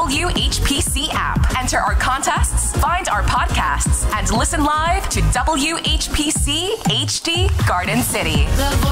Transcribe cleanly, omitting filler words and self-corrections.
WHPC app. Enter our contests, find our podcasts, and listen live to WHPC HD Garden City.